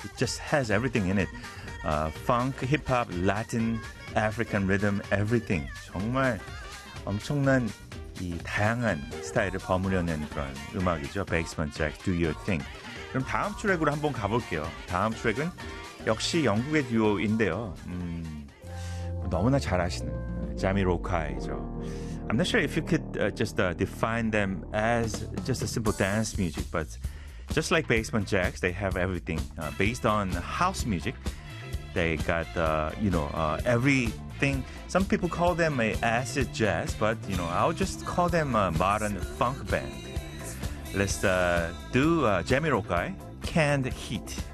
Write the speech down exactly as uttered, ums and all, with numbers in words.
It just has everything in it. Uh, funk, hip-hop, Latin, African rhythm, everything. 정말 엄청난 이 다양한 스타일을 버무려낸 그런 음악이죠. Basement Jaxx, Do Your Thing. 그럼 다음 트랙으로 한번 가볼게요. 다음 트랙은 역시 영국의 듀오인데요. 음, 너무나 잘 아시는 자미로카이죠. I'm not sure if you could uh, just uh, define them as just a simple dance music, but just like Basement Jaxx, they have everything uh, based on house music. They got, uh, you know, uh, everything. Some people call them a acid jazz, but, you know, I'll just call them a modern funk band. Let's uh, do uh, Jamiroquai, Canned Heat.